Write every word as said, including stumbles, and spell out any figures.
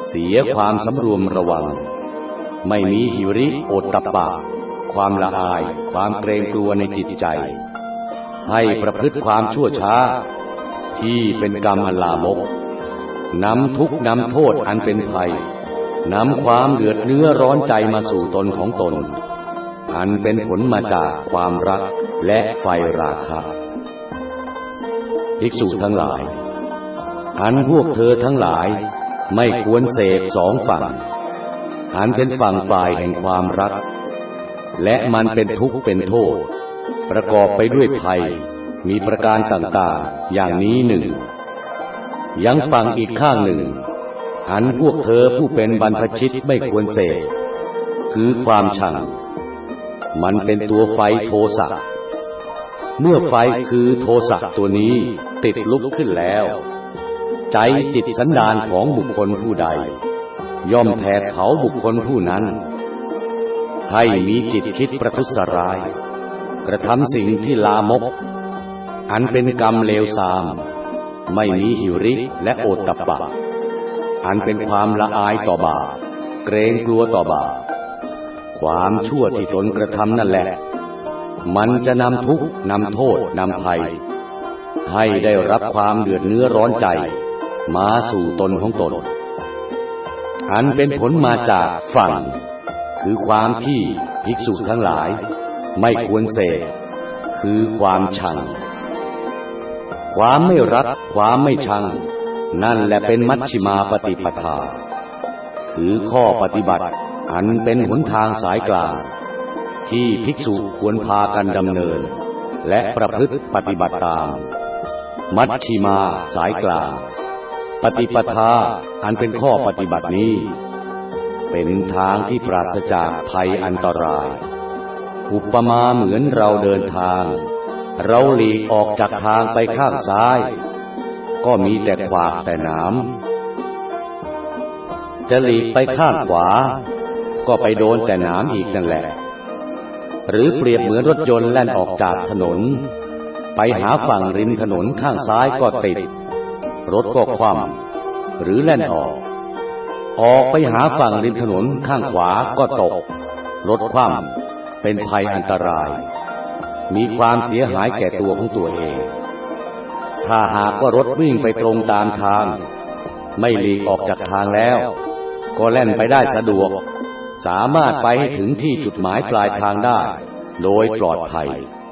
เสียความสำรวมระวังไม่มีหิริโอตตัปปะความละอายความเกรงกลัวในจิตใจให้ประพฤติความชั่วช้าที่เป็นกรรมอันลามกนำทุกข์นำโทษอันเป็นภัยนำความเดือดเนื้อร้อนใจมาสู่ตนของตนอันเป็นผลมาจากความรักและไฟราคะภิกษุทั้งหลายอันพวกเธอทั้งหลายไม่ควรเสพสองฝั่งอันเป็นฝั่งฝ่ายแห่งความรักและมันเป็นทุกข์เป็นโทษประกอบไปด้วยภัยมีประการต่างๆอย่างนี้หนึ่งยังฝั่งอีกข้างหนึ่งอันพวกเธอผู้เป็นบรรพชิตไม่ควรเสพคือความชังมันเป็นตัวไฟโทสะเมื่อไฟคือโทสะตัวนี้ติดลุกขึ้นแล้วใจจิตสันดานของบุคคลผู้ใดย่อมแผดเผาบุคคลผู้นั้นให้มีจิตคิดประทุษร้ายกระทำสิ่งที่ลามกอันเป็นกรรมเลวทรามไม่มีหิริและโอตตัปปะอันเป็นความละอายต่อบาปเกรงกลัวต่อบาปความชั่วที่ตนกระทำนั่นแหละมันจะนำทุกข์นำโทษนำภัยให้ได้รับความเดือดเนื้อร้อนใจมาสู่ตนของตนอันเป็นผลมาจากฝั่งคือความที่ภิกษุทั้งหลายไม่ควรเสพคือความชังความไม่รักความไม่ชังนั่นแหละเป็นมัชฌิมาปฏิปทาคือข้อปฏิบัติอันเป็นหนทางสายกลางที่ภิกษุควรพากันดำเนินและประพฤติปฏิบัติตามมัชฌิมาสายกลางปฏิปทาอันเป็นข้อปฏิบัตินี้เป็นทางที่ปราศจากภัยอันตรายอุปมาเหมือนเราเดินทางเราหลีกออกจากทางไปข้างซ้ายก็มีแต่ขวากแต่หนามจะหลีกไปข้างขวาก็ไปโดนแต่หนามอีกนั่นแหละหรือเปรียบเหมือนรถยนต์แล่นออกจากถนนไปหาฝั่งริมถนนข้างซ้ายก็ติดรถก็คว่ำหรือแล่นออกออกไปหาฝั่งริมถนนข้างขวาก็ตกรถคว่ำเป็นภัยอันตรายมีความเสียหายแก่ตัวของตัวเองถ้าหากว่ารถวิ่งไปตรงตามทางไม่หลีกออกจากทางแล้วก็แล่นไปได้สะดวกสามารถไปให้ถึงที่จุดหมายปลายทางได้โดยปลอดภัย